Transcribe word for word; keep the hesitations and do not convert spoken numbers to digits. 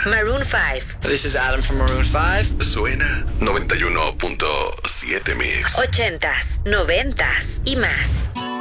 Maroon five. This is Adam from Maroon five. Suena noventa y uno punto siete Mix. Ochentas, noventas y más.